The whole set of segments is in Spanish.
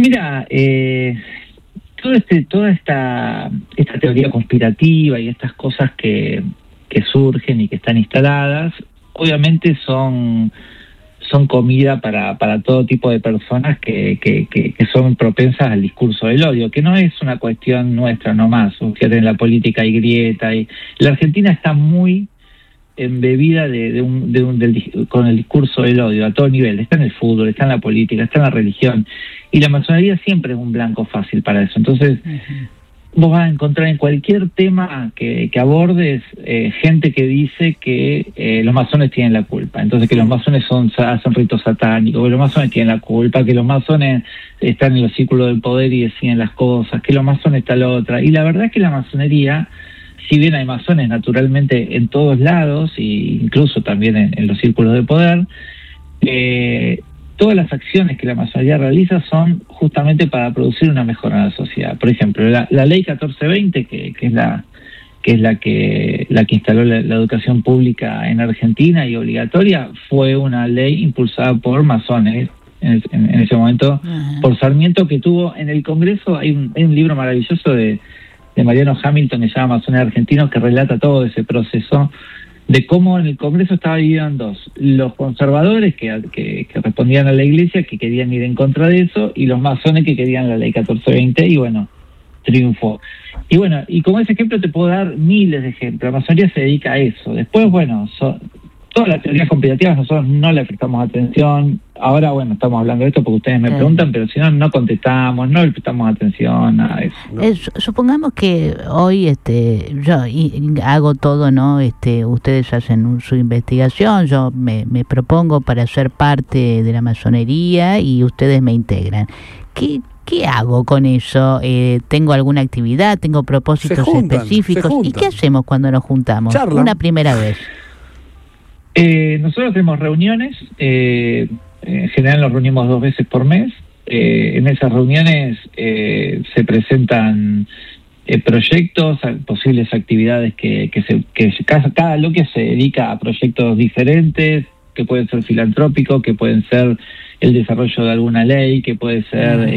Mira, toda esta teoría conspirativa y estas cosas que surgen y que están instaladas, obviamente son comida para todo tipo de personas que son propensas al discurso del odio, que no es una cuestión nuestra nomás. Fíjate, en la política hay grieta, y la Argentina está muy embebida con el discurso del odio a todo nivel. Está en el fútbol, está en la política, está en la religión, y la masonería siempre es un blanco fácil para eso. Entonces, vos vas a encontrar en cualquier tema que abordes gente que dice que los masones tienen la culpa. Entonces, que los masones hacen ritos satánicos, que los masones tienen la culpa, que los masones están en los círculos del poder y deciden las cosas, que los masones está la otra. Y la verdad es que la masonería, si bien hay masones naturalmente en todos lados, e incluso también en los círculos de poder, todas las acciones que la masonería realiza son justamente para producir una mejora en la sociedad. Por ejemplo, la ley 1420, que es la que instaló la educación pública en Argentina y obligatoria, fue una ley impulsada por masones en ese momento, por Sarmiento, que tuvo en el Congreso. Hay un libro maravilloso de Mariano Hamilton que se llama Masones Argentinos, que relata todo ese proceso de cómo en el Congreso estaba dividido en dos: los conservadores que respondían a la Iglesia, que querían ir en contra de eso, y los masones que querían la ley 1420, y bueno, triunfó. Y bueno, y como ese ejemplo te puedo dar miles de ejemplos. La masonería se dedica a eso. Después, bueno, todas las teorías conspirativas nosotros no le prestamos atención. Ahora, bueno, estamos hablando de esto porque ustedes me preguntan, pero si no contestamos, no le prestamos atención, nada de eso, ¿no? Supongamos que hoy yo hago todo, ¿no? Ustedes hacen su investigación, yo me propongo para ser parte de la masonería y ustedes me integran. ¿Qué hago con eso? ¿Tengo alguna actividad? ¿Tengo propósitos específicos? ¿Y qué hacemos cuando nos juntamos? Charla. Una primera vez. Nosotros tenemos reuniones, en general nos reunimos 2 veces por mes. En esas reuniones se presentan proyectos, posibles actividades que cada logia se dedica a proyectos diferentes, que pueden ser filantrópicos, que pueden ser el desarrollo de alguna ley, que puede ser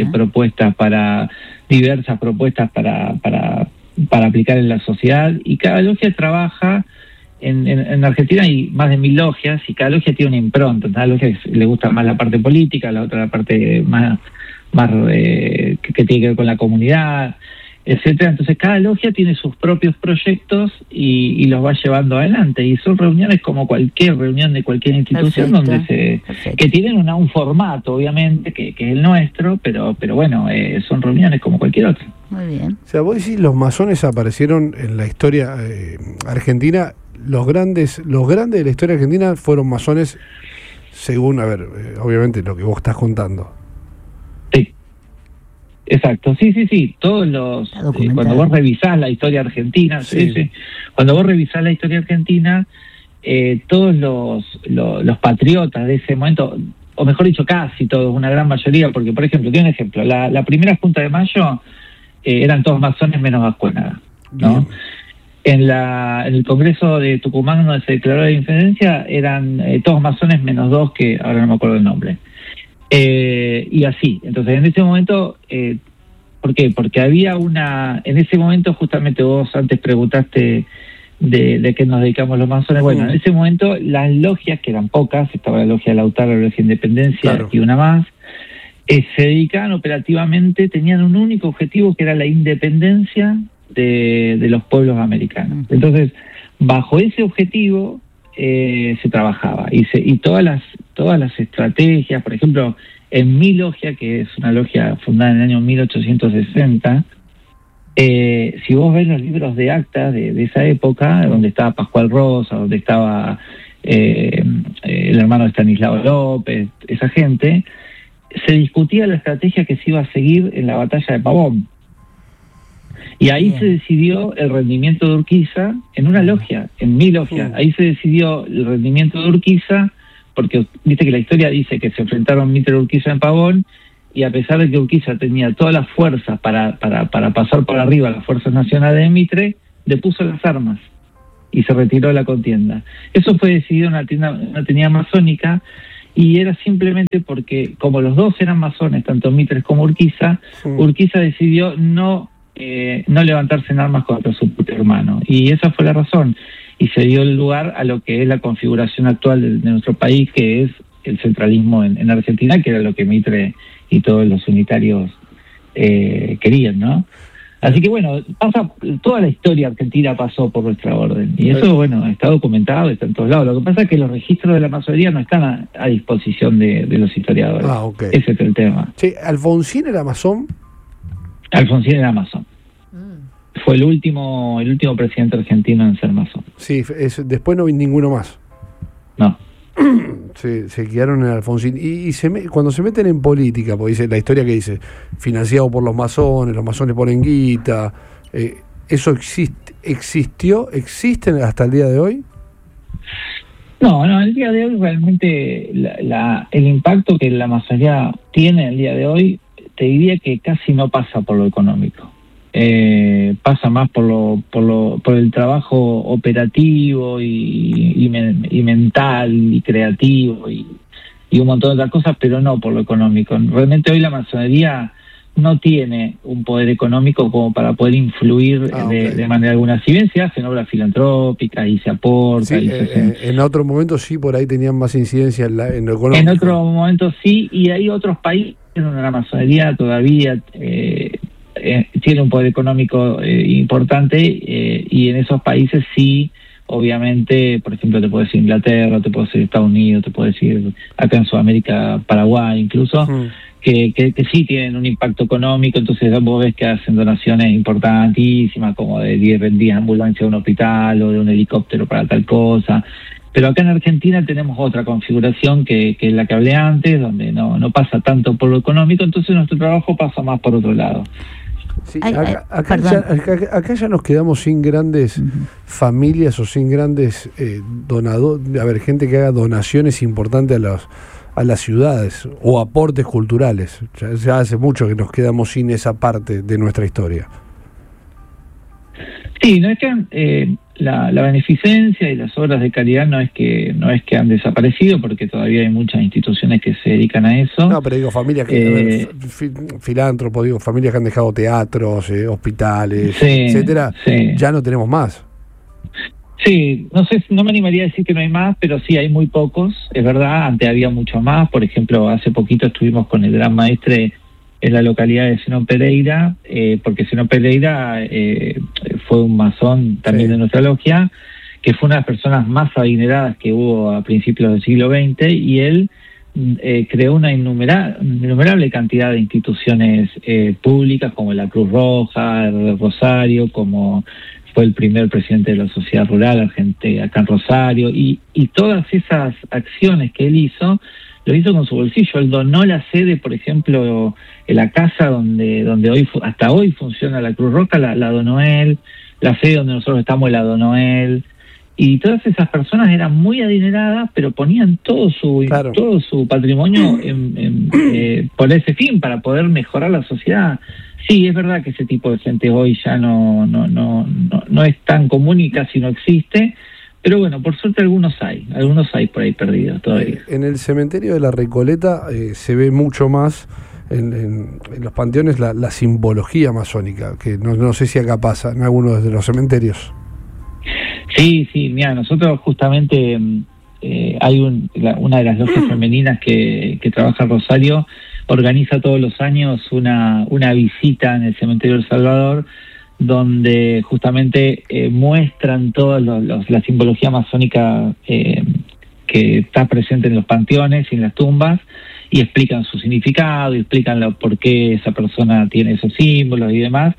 diversas propuestas para aplicar en la sociedad, y cada logia trabaja. En Argentina hay más de 1000 logias y cada logia tiene una impronta. Cada logia le gusta más la parte política, la otra la parte más que tiene que ver con la comunidad, etcétera. Entonces cada logia tiene sus propios proyectos y los va llevando adelante, y son reuniones como cualquier reunión de cualquier institución. Perfecto. Que tienen un formato, obviamente, que es el nuestro, pero bueno, son reuniones como cualquier otra. Muy bien. O sea, vos decís, los masones aparecieron en la historia argentina. Los grandes de la historia argentina fueron masones, según, obviamente, lo que vos estás contando. Sí, exacto, sí. Todos los cuando vos revisás la historia argentina, cuando vos revisás la historia argentina, todos los patriotas de ese momento, o mejor dicho, casi todos, una gran mayoría, porque, por ejemplo, tiene un ejemplo, la primera Junta de Mayo eran todos masones menos Vascuenada, ¿no? Bien. En el Congreso de Tucumán, donde se declaró la independencia, eran todos masones menos 2, que ahora no me acuerdo el nombre. Y así. Entonces, en ese momento, ¿por qué? Porque había en ese momento, justamente vos antes preguntaste de qué nos dedicamos los masones. Bueno, en ese momento, las logias, que eran pocas, estaba la logia Lautaro, la logia Independencia, y una más, se dedicaban operativamente, tenían un único objetivo, que era la independencia de los pueblos americanos. Entonces, bajo ese objetivo se trabajaba, y todas las estrategias. Por ejemplo, en mi logia, que es una logia fundada en el año 1860, si vos ves los libros de acta de esa época, donde estaba Pascual Rosa, donde estaba el hermano de Estanislao López, esa gente, se discutía la estrategia que se iba a seguir en la batalla de Pavón. Y ahí se decidió el rendimiento de Urquiza en una logia, en mi logia. Ahí se decidió el rendimiento de Urquiza, porque viste que la historia dice que se enfrentaron Mitre y Urquiza en Pavón, y a pesar de que Urquiza tenía todas las fuerzas para pasar por arriba a las fuerzas nacionales de Mitre, le puso las armas y se retiró de la contienda. Eso fue decidido en una tenida masónica, y era simplemente porque, como los dos eran masones, tanto Mitres como Urquiza, Urquiza decidió no levantarse en armas contra su propio hermano, y esa fue la razón, y se dio el lugar a lo que es la configuración actual de nuestro país, que es el centralismo en Argentina, que era lo que Mitre y todos los unitarios querían, ¿no? Así que bueno, toda la historia argentina pasó por nuestra orden, y eso, bueno, está documentado, está en todos lados. Lo que pasa es que los registros de la masonería no están a disposición de los historiadores. Okay. Ese es el tema. Sí, ¿Alfonsín era masón? Alfonsín era masón. Fue el último presidente argentino en ser masón. Sí, después no vi ninguno más. No. Se quedaron en Alfonsín. Y cuando se meten en política, porque dice la historia que dice, financiado por los masones ponen guita, ¿eso existen hasta el día de hoy? No, el día de hoy realmente el impacto que la masonería tiene el día de hoy, te diría que casi no pasa por lo económico. Pasa más por el trabajo operativo y mental y creativo y un montón de otras cosas, pero no por lo económico. Realmente hoy la masonería no tiene un poder económico como para poder influir de manera alguna. Si bien se hacen obras filantrópicas y se aporta. Sí, en otro momento sí, por ahí tenían más incidencia en lo económico. En otro momento sí, y hay otros países donde la masonería todavía tiene un poder económico importante, y en esos países sí, obviamente, por ejemplo, te puedo decir Inglaterra, te puedo decir Estados Unidos, te puedo decir acá en Sudamérica, Paraguay incluso, que sí tienen un impacto económico. Entonces vos ves que hacen donaciones importantísimas, como de 10 ambulancias a un hospital o de un helicóptero para tal cosa. Pero acá en Argentina tenemos otra configuración que es la que hablé antes, donde no pasa tanto por lo económico, entonces nuestro trabajo pasa más por otro lado. Sí, acá ya nos quedamos sin grandes familias o sin grandes donadores, gente que haga donaciones importantes a las ciudades o aportes culturales. Ya hace mucho que nos quedamos sin esa parte de nuestra historia. Sí, no es que la beneficencia y las obras de caridad no es que han desaparecido, porque todavía hay muchas instituciones que se dedican a eso. No, pero digo familias filántropos, familias que han dejado teatros, hospitales, etcétera. Sí. Ya no tenemos más. Sí, no me animaría a decir que no hay más, pero sí hay muy pocos, es verdad. Antes había mucho más. Por ejemplo, hace poquito estuvimos con el gran maestre en la localidad de Zenón Pereira, porque Zenón Pereira fue un masón también de nuestra logia, que fue una de las personas más adineradas que hubo a principios del siglo XX, y él creó una innumerable cantidad de instituciones públicas, como la Cruz Roja, el Rosario, como fue el primer presidente de la Sociedad Rural Argentina acá en Rosario, y todas esas acciones que él hizo, lo hizo con su bolsillo. Él donó la sede, por ejemplo, en la casa donde hoy hasta hoy funciona la Cruz Roja, la donó él. La sede donde nosotros estamos la donó él. Y todas esas personas eran muy adineradas, pero ponían todo su patrimonio por ese fin, para poder mejorar la sociedad. Sí, es verdad que ese tipo de gente hoy ya no es tan común y casi no existe. Pero bueno, por suerte algunos hay por ahí perdidos todavía. En el cementerio de la Recoleta se ve mucho más en los panteones la simbología masónica, que no sé si acá pasa en algunos de los cementerios. Sí, mira, nosotros justamente hay una de las logias femeninas que trabaja en Rosario, organiza todos los años una visita en el cementerio del Salvador, donde justamente muestran toda la simbología masónica que está presente en los panteones y en las tumbas, y explican su significado, y explican por qué esa persona tiene esos símbolos y demás,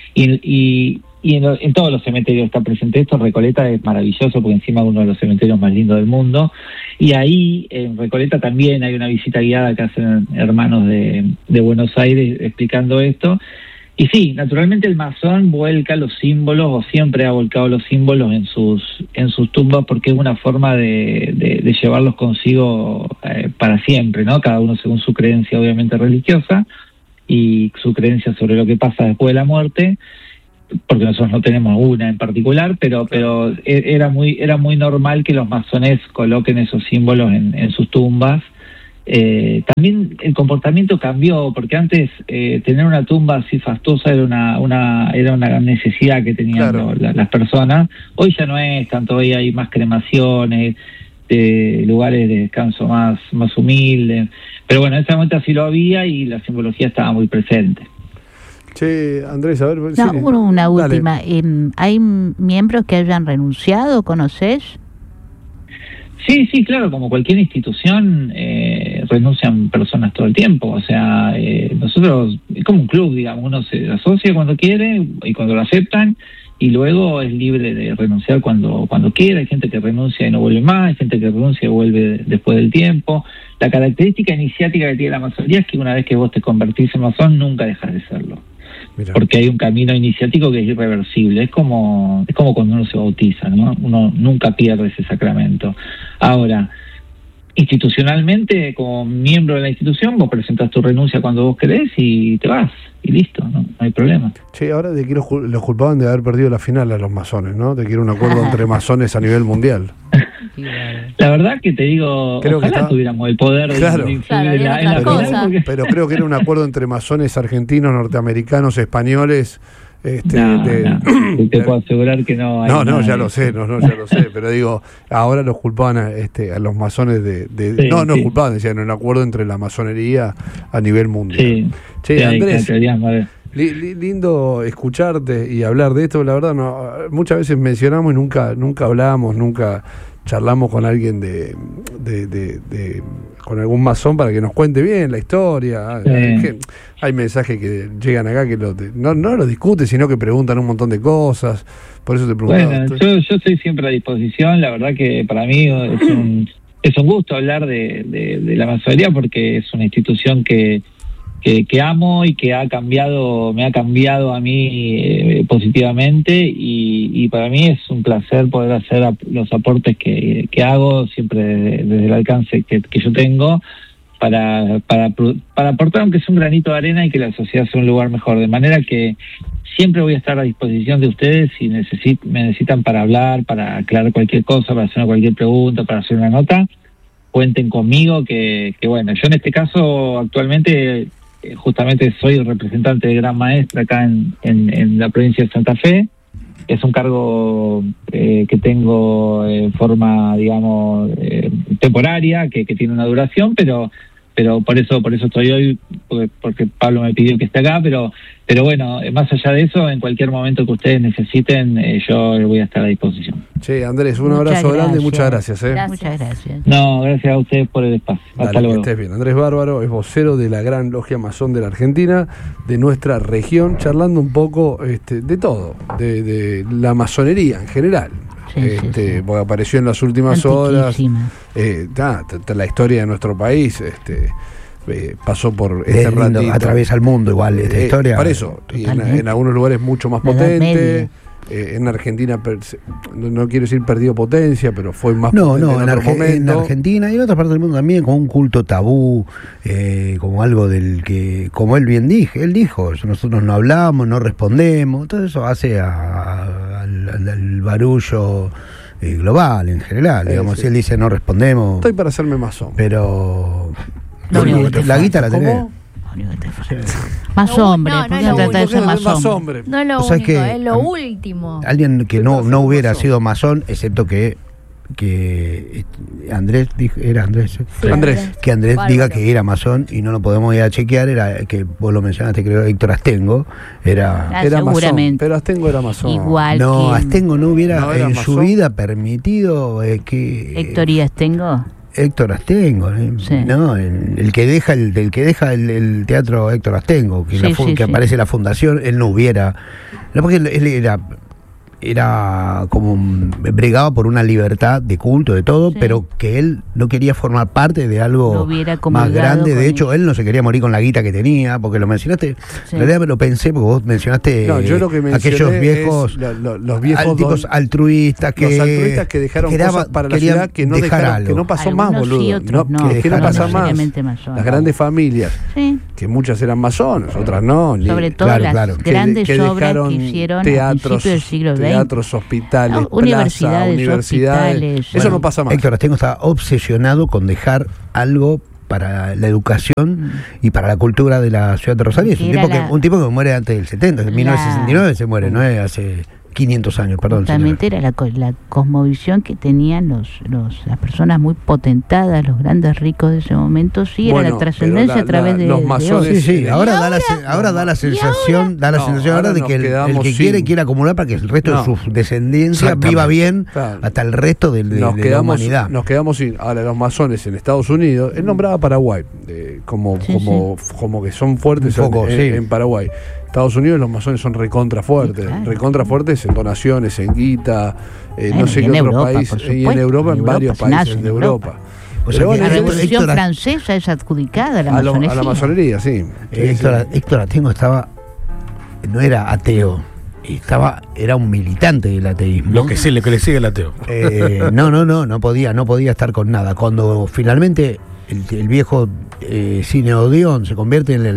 y en todos los cementerios está presente esto. Recoleta es maravilloso, porque encima es uno de los cementerios más lindos del mundo, y ahí en Recoleta también hay una visita guiada que hacen hermanos de Buenos Aires explicando esto. Y sí, naturalmente el masón vuelca los símbolos, o siempre ha volcado los símbolos en sus tumbas, porque es una forma de llevarlos consigo para siempre, ¿no? Cada uno según su creencia, obviamente religiosa, y su creencia sobre lo que pasa después de la muerte, porque nosotros no tenemos una en particular, pero era muy normal que los masones coloquen esos símbolos en sus tumbas, También el comportamiento cambió, porque antes tener una tumba así fastuosa era una gran necesidad que tenían las personas. Hoy ya no es tanto, hoy hay más cremaciones, lugares de descanso más humildes, pero bueno, en ese momento así lo había y la simbología estaba muy presente. Che, Andrés, a ver... No, una última. ¿Hay miembros que hayan renunciado, conocés? Sí, claro, como cualquier institución, renuncian personas todo el tiempo. O sea, nosotros, es como un club, digamos, uno se asocia cuando quiere y cuando lo aceptan, y luego es libre de renunciar cuando quiera. Hay gente que renuncia y no vuelve más, hay gente que renuncia y vuelve después del tiempo. La característica iniciática que tiene la masonería es que una vez que vos te convertís en masón, nunca dejas de serlo. Mirá. Porque hay un camino iniciático que es irreversible. Es como cuando uno se bautiza, ¿no? Uno nunca pierde ese sacramento. Ahora, institucionalmente, como miembro de la institución, vos presentás tu renuncia cuando vos querés y te vas, y listo, no hay problema. Che, ahora los culpaban de haber perdido la final a los masones, ¿no? De que era un acuerdo entre masones a nivel mundial. La verdad que te digo, ojalá tuviéramos el poder de influir en la final. Porque... Pero creo que era un acuerdo entre masones argentinos, norteamericanos, españoles. Te puedo asegurar que no hay ya lo sé, pero digo, ahora los culpaban a los masones culpaban, decían, un acuerdo entre la masonería a nivel mundial. Andrés, lindo escucharte y hablar de esto. La verdad, muchas veces mencionamos y nunca hablamos, nunca charlamos con alguien con algún masón para que nos cuente bien la historia. Hay mensajes que llegan acá que no lo discuten, sino que preguntan un montón de cosas. Por eso te preguntaba. Bueno, yo estoy siempre a disposición. La verdad que para mí es un gusto hablar de la masonería, porque es una institución que amo y que me ha cambiado a mí positivamente, y para mí es un placer poder hacer los aportes que hago, siempre desde el alcance que yo tengo, para aportar aunque sea un granito de arena y que la sociedad sea un lugar mejor. De manera que siempre voy a estar a disposición de ustedes si me necesitan para hablar, para aclarar cualquier cosa, para hacer cualquier pregunta, para hacer una nota. Cuenten conmigo, que bueno, yo en este caso actualmente justamente soy representante de Gran Maestre acá en la provincia de Santa Fe. Es un cargo que tengo en forma, digamos, temporaria, que tiene una duración, pero por eso estoy hoy, porque Pablo me pidió que esté acá, pero bueno, más allá de eso, en cualquier momento que ustedes necesiten, yo voy a estar a disposición. Che, Andrés, un abrazo grande y muchas gracias. Muchas gracias. No, gracias a ustedes por el espacio. Hasta luego. Que estés bien. Andrés Bárbaro es vocero de la Gran Logia Masón de la Argentina, de nuestra región, charlando un poco de todo, de la masonería en general. Porque apareció en las últimas horas, la historia de nuestro país, pasó por este ratito, atraviesa el mundo igual esta historia. Por eso, y en algunos lugares mucho más potente. En Argentina, no quiero decir perdió potencia, pero fue más potente en Argentina y en otras partes del mundo también, como un culto tabú, como algo del que, como él bien dijo, nosotros no hablamos, no respondemos, todo eso hace al barullo global en general, digamos. Si él dice no respondemos, estoy para hacerme masón, pero la guita la tenés. Más hombre, más hombre. No es lo único, es lo último. Alguien que no hubiera sido masón, excepto que Andrés era Andrés. Sí, Andrés. Que Andrés diga que era masón y no lo podemos ir a chequear, era que vos lo mencionaste, creo, Héctor Astengo era masón, pero Astengo era masón. Igual no, que Astengo no hubiera en su vida permitido que Héctor y Astengo. Héctor Astengo, ¿no? El que deja el teatro Héctor Astengo, que aparece la fundación, él no hubiera, no, porque él era como bregaba por una libertad de culto, de todo, pero que él no quería formar parte de algo más grande. De hecho, él no se quería morir con la guita que tenía, porque lo mencionaste, en realidad me lo pensé, porque vos mencionaste aquellos viejos, los viejos tipos altruistas que dejaron cosas para la ciudad que no dejaron, que no pasó más, boludo, que no pasa más. Las grandes familias, que muchas eran masones, otras no. Sobre todo las grandes obras que hicieron a principios del siglo XX. Teatros, hospitales, universidades. Eso no pasa más. Héctor Astengo estaba obsesionado con dejar algo para la educación y para la cultura de la ciudad de Rosario. Es un tipo que muere antes del 70, en 1969 se muere, no es hace 500 años, perdón. Totalmente era la cosmovisión que tenían las personas muy potentadas, los grandes ricos de ese momento, sí, era la trascendencia a través de los masones. Sí, ahora da la sensación ahora de que el que quiere acumular para que el resto de su descendencia viva bien hasta el resto de la humanidad. Nos quedamos sin. Ahora, los masones en Estados Unidos, él nombraba a Paraguay como que son fuertes en Paraguay. Estados Unidos los masones son recontra fuertes en donaciones, en guita, no sé qué otro Europa, país, y en Europa, en varios países de Europa. O sea, la Revolución Francesa es adjudicada a la masonería. A la masonería, sí. Héctor Astengo no era ateo, era un militante del ateísmo. Lo que le sigue el ateo. No podía estar con nada. Cuando finalmente el viejo Cine Odeón se convierte en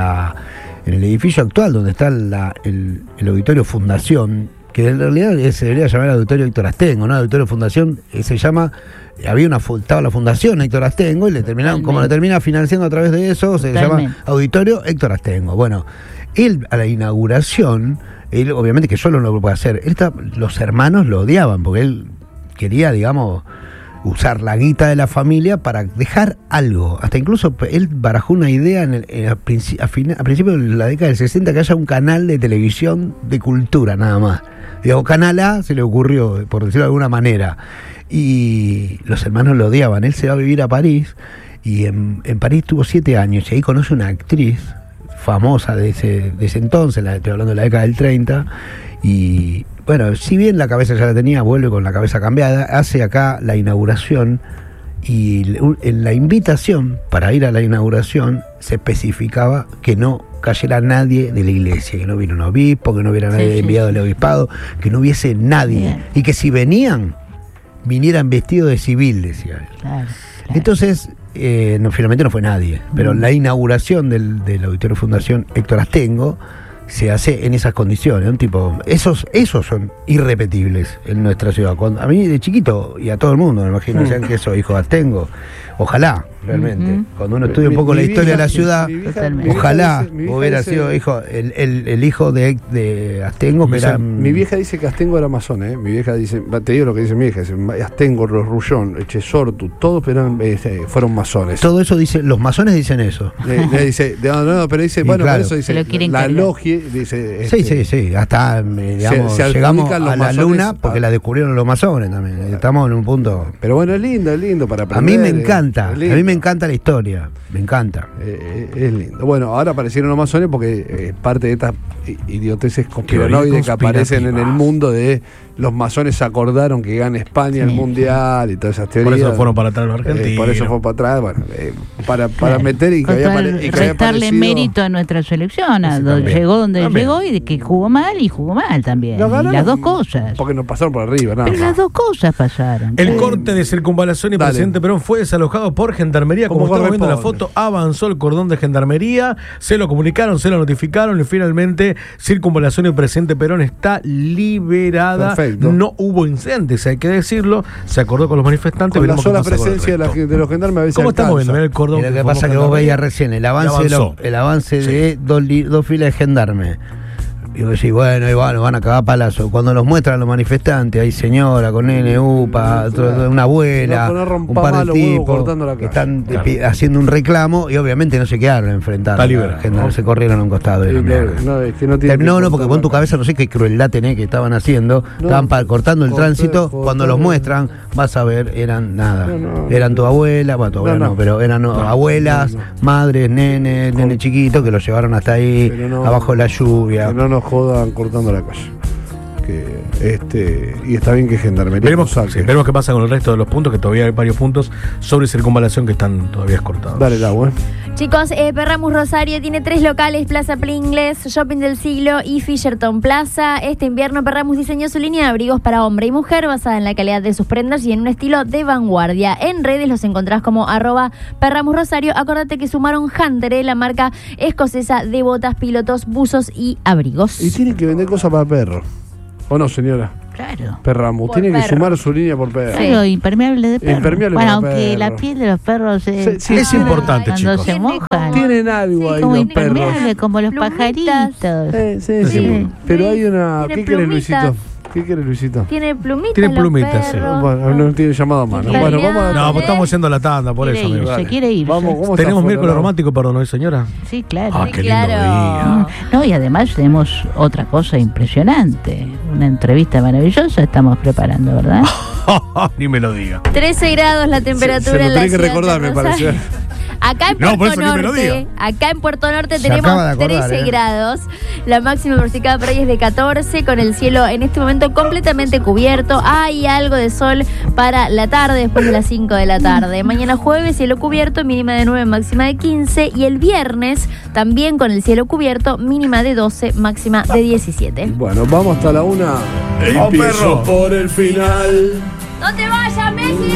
el edificio actual donde está el Auditorio Fundación, que en realidad se debería llamar Auditorio Héctor Astengo, ¿no? Auditorio Fundación se llama, estaba la Fundación Héctor Astengo y como le termina financiando a través de eso, se llama Auditorio Héctor Astengo. Bueno, él a la inauguración, él obviamente que solo no lo puede hacer, los hermanos lo odiaban porque él quería, digamos, usar la guita de la familia para dejar algo. Hasta incluso él barajó una idea a principios de la década del 60 que haya un canal de televisión de cultura nada más. Digo, Canal A se le ocurrió, por decirlo de alguna manera. Y los hermanos lo odiaban. Él se va a vivir a París y en París tuvo 7 años y ahí conoce una actriz famosa de ese entonces, estoy hablando de la década del 30, y bueno, si bien la cabeza ya la tenía, vuelve con la cabeza cambiada, hace acá la inauguración y en la invitación para ir a la inauguración se especificaba que no cayera nadie de la iglesia, que no vino un obispo, que no hubiera nadie enviado del obispado, que no hubiese nadie, y que si vinieran vestidos de civil, decía él. Claro. Entonces, finalmente no fue nadie, pero la inauguración del Auditorio Fundación Héctor Astengo se hace en esas condiciones, un tipo, esos son irrepetibles en nuestra ciudad. A mí de chiquito y a todo el mundo me imagino decían que eso, hijo de Astengo, ojalá realmente, cuando uno estudia un poco la historia de la ciudad, ojalá hubiera sido hijo el hijo de Astengo, que era... Mi vieja dice que Astengo era masón, mi vieja dice, te digo lo que dice mi vieja, dice, Astengo, Rullón, Echesortu, todos fueron masones. Todo eso dice, los masones dicen eso. Dice, pero dice, bueno, claro, por eso dice, la logia, dice... Sí, hasta, digamos, llegamos a la luna porque la descubrieron los masones también, estamos en un punto... Pero bueno, es lindo para aprender. A mí me encanta la historia, me encanta. Es lindo. Bueno, ahora aparecieron los masones porque parte de estas idioteces conspiranoides que aparecen en el mundo de los masones se acordaron que gana España el Mundial y todas esas teorías. Por eso fueron para atrás los argentinos. Por eso fue para atrás, bueno, para meter y que restarle mérito a nuestra selección, llegó donde llegó y de que jugó mal también. Las dos cosas. Porque nos pasaron por arriba, ¿no? Pero las dos cosas pasaron. El corte de circunvalación y presidente Perón fue desalojado por Gendarmería. Como estamos viendo en la foto, avanzó el cordón de Gendarmería, se lo comunicaron, se lo notificaron y finalmente circunvalación y presidente Perón está liberada. Perfecto. No hubo incidentes, hay que decirlo. Se acordó con los manifestantes. Con la sola presencia de los gendarmes a veces. ¿Cómo estamos viendo? Mira el cordón. Lo que pasa que vos veías recién el avance de dos filas de gendarmes. Y vos decís, bueno, igual van a cagar palazo. Cuando los muestran los manifestantes, hay señora con NUPA, una abuela, un par de tipos que están haciendo un reclamo y obviamente no se quedaron enfrentados. Se corrieron a un costado. No, porque vos en tu cabeza no sé qué crueldad tenés que estaban haciendo. Estaban cortando el tránsito. Cuando los muestran, vas a ver, eran nada. Eran tu abuela, bueno, tu abuela no, pero eran abuelas, madres, nene chiquito que los llevaron hasta ahí, abajo de la lluvia. Jodan cortando la calle. Y está bien que Gendarmería veremos qué pasa con el resto de los puntos, que todavía hay varios puntos sobre circunvalación que están todavía escortados. Dale el agua. Chicos, Perramus Rosario tiene 3 locales: Plaza Pringles, Shopping del Siglo y Fisherton Plaza. Este invierno Perramus diseñó su línea de abrigos para hombre y mujer basada en la calidad de sus prendas y en un estilo de vanguardia. En redes los encontrás como @Perramus Rosario. Acordate que sumaron Hunter, la marca escocesa de botas, pilotos, buzos y abrigos. Y tienen que vender cosas para perros. ¿O no, señora? Claro. Perramus. Tiene que sumar su línea por perro. Sí, impermeable de perro. Impermeable bueno, aunque perro. La piel de los perros es importante, cuando chicos. se mojan. Tienen algo ahí como los perros. Como los pajaritos. Sí. Pero hay una... ¿Qué quiere Luisito? ¿Qué quiere Luisito? Tiene plumitas. Tiene plumitas, sí. Bueno, no tiene llamado a mano. Bueno, vamos a... No, pues estamos yendo a la tanda, por eso, amigo. Se quiere ir. Vamos, tenemos miércoles romántico, perdón, ¿no, señora? Sí, claro. Ah, qué lindo día. No, y además tenemos otra cosa impresionante. Una entrevista maravillosa estamos preparando, ¿verdad? Ni me lo diga. 13 grados la temperatura en la ciudad. Se lo tenés que recordar, me parece. Acá en Puerto Norte tenemos 13 grados. La máxima pronosticada para hoy es de 14, con el cielo en este momento completamente cubierto. Hay algo de sol para la tarde, después de las 5 de la tarde. Mañana jueves, cielo cubierto, mínima de 9, máxima de 15. Y el viernes, también con el cielo cubierto, mínima de 12, máxima de 17. Bueno, vamos hasta la 1. Empiezo por el final. ¡No te vayas, Messi!